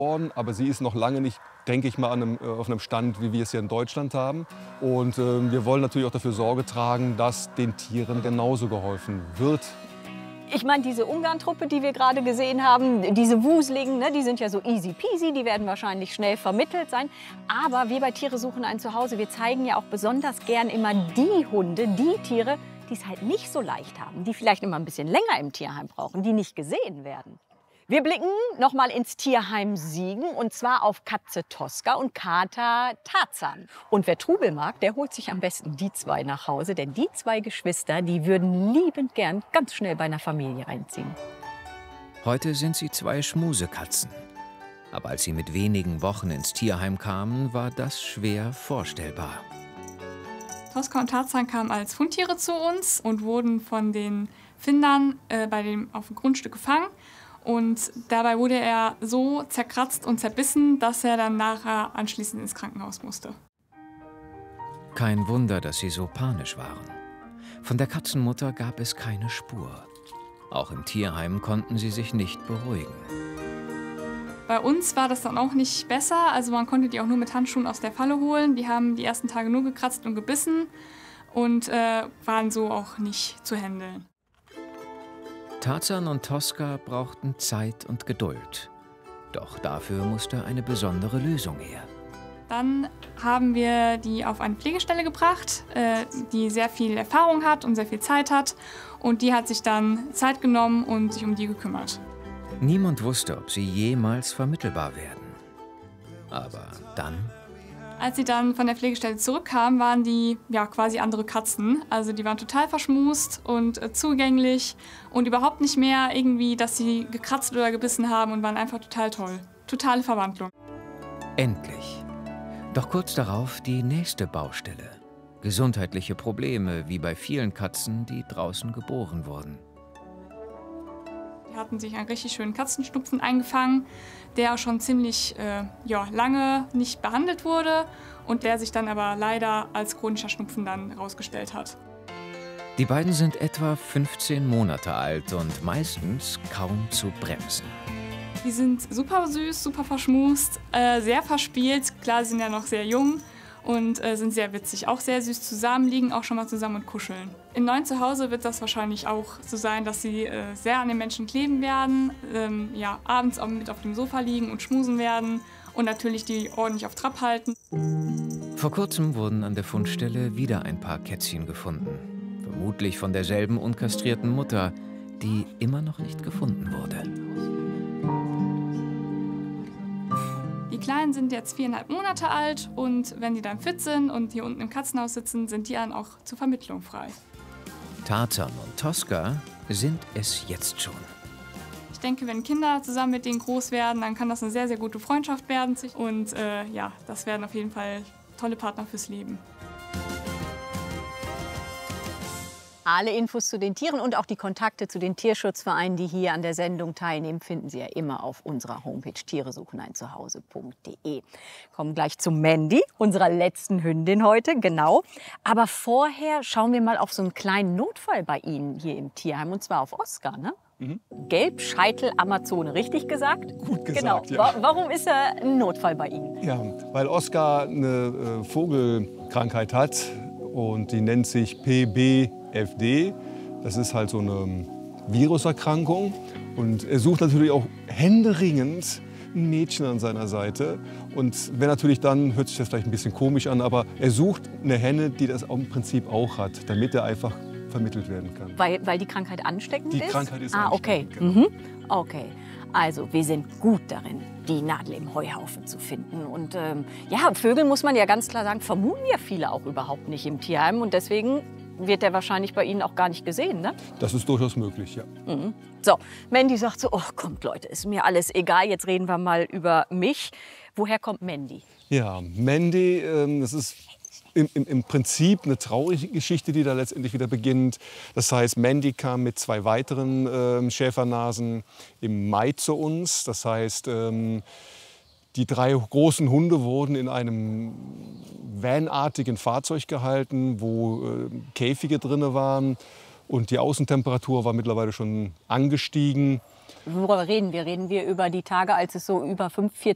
Aber sie ist noch lange nicht, denke ich mal, auf einem Stand, wie wir es hier in Deutschland haben. Und wir wollen natürlich auch dafür Sorge tragen, dass den Tieren genauso geholfen wird. Ich meine, diese Ungarn-Truppe, die wir gerade gesehen haben, diese Wuseligen, ne, die sind ja so easy peasy, die werden wahrscheinlich schnell vermittelt sein. Aber wir bei Tiere suchen ein Zuhause, wir zeigen ja auch besonders gern immer die Hunde, die Tiere, die es halt nicht so leicht haben, die vielleicht immer ein bisschen länger im Tierheim brauchen, die nicht gesehen werden. Wir blicken noch mal ins Tierheim Siegen, und zwar auf Katze Tosca und Kater Tarzan. Und wer Trubel mag, der holt sich am besten die zwei nach Hause, denn die zwei Geschwister, die würden liebend gern ganz schnell bei einer Familie einziehen. Heute sind sie zwei Schmusekatzen. Aber als sie mit wenigen Wochen ins Tierheim kamen, war das schwer vorstellbar. Tosca und Tarzan kamen als Fundtiere zu uns und wurden von den Findern auf dem Grundstück gefangen. Und dabei wurde er so zerkratzt und zerbissen, dass er dann nachher anschließend ins Krankenhaus musste. Kein Wunder, dass sie so panisch waren. Von der Katzenmutter gab es keine Spur. Auch im Tierheim konnten sie sich nicht beruhigen. Bei uns war das dann auch nicht besser. Also man konnte die auch nur mit Handschuhen aus der Falle holen. Die haben die ersten Tage nur gekratzt und gebissen und waren so auch nicht zu handeln. Tarzan und Tosca brauchten Zeit und Geduld. Doch dafür musste eine besondere Lösung her. Dann haben wir die auf eine Pflegestelle gebracht, die sehr viel Erfahrung hat und sehr viel Zeit hat. Und die hat sich dann Zeit genommen und sich um die gekümmert. Niemand wusste, ob sie jemals vermittelbar werden. Aber dann... Als sie dann von der Pflegestelle zurückkamen, waren die ja quasi andere Katzen. Also die waren total verschmust und zugänglich und überhaupt nicht mehr irgendwie, dass sie gekratzt oder gebissen haben, und waren einfach total toll. Totale Verwandlung. Endlich. Doch kurz darauf die nächste Baustelle. Gesundheitliche Probleme, wie bei vielen Katzen, die draußen geboren wurden. Die hatten sich einen richtig schönen Katzenschnupfen eingefangen, der schon ziemlich lange nicht behandelt wurde und der sich dann aber leider als chronischer Schnupfen dann herausgestellt hat. Die beiden sind etwa 15 Monate alt und meistens kaum zu bremsen. Die sind super süß, super verschmust, sehr verspielt. Klar, sie sind ja noch sehr jung und sind sehr witzig. Auch sehr süß zusammen, liegen auch schon mal zusammen und kuscheln. Im neuen Zuhause wird das wahrscheinlich auch so sein, dass sie sehr an den Menschen kleben werden, abends auch mit auf dem Sofa liegen und schmusen werden und natürlich die ordentlich auf Trab halten. Vor kurzem wurden an der Fundstelle wieder ein paar Kätzchen gefunden. Vermutlich von derselben unkastrierten Mutter, die immer noch nicht gefunden wurde. Die Kleinen sind jetzt 4,5 Monate alt und wenn die dann fit sind und hier unten im Katzenhaus sitzen, sind die dann auch zur Vermittlung frei. Tarzan und Tosca sind es jetzt schon. Ich denke, wenn Kinder zusammen mit denen groß werden, dann kann das eine sehr, sehr gute Freundschaft werden. Und das werden auf jeden Fall tolle Partner fürs Leben. Alle Infos zu den Tieren und auch die Kontakte zu den Tierschutzvereinen, die hier an der Sendung teilnehmen, finden Sie ja immer auf unserer Homepage tieresucheneinzuhause.de. Kommen gleich zu Mandy, unserer letzten Hündin heute, genau. Aber vorher schauen wir mal auf so einen kleinen Notfall bei Ihnen hier im Tierheim, und zwar auf Oscar, ne? Gelbscheitel-Amazone, richtig gesagt? Gut Genau. gesagt, ja. Warum ist er ein Notfall bei Ihnen? Ja, weil Oscar eine Vogelkrankheit hat und die nennt sich PBFD. Das ist halt so eine Viruserkrankung. Und er sucht natürlich auch händeringend ein Mädchen an seiner Seite. Und wenn natürlich dann, hört sich das vielleicht ein bisschen komisch an, aber er sucht eine Henne, die das im Prinzip auch hat, damit er einfach vermittelt werden kann. Weil die Krankheit ansteckend ist? Die Krankheit ist okay. ansteckend, genau. Okay. Also, wir sind gut darin, die Nadel im Heuhaufen zu finden. Und Vögel, muss man ja ganz klar sagen, vermuten ja viele auch überhaupt nicht im Tierheim. Und deswegen wird der wahrscheinlich bei Ihnen auch gar nicht gesehen, ne? Das ist durchaus möglich, ja. So, Mandy sagt so, oh, kommt Leute, ist mir alles egal, jetzt reden wir mal über mich. Woher kommt Mandy? Ja, Mandy, das ist im Prinzip eine traurige Geschichte, die da letztendlich wieder beginnt. Das heißt, Mandy kam mit 2 weiteren Schäfernasen im Mai zu uns. Das heißt, die 3 großen Hunde wurden in einem vanartigen Fahrzeug gehalten, wo Käfige drin waren. Und die Außentemperatur war mittlerweile schon angestiegen. Worüber reden wir? Reden wir über die Tage, als es so über 45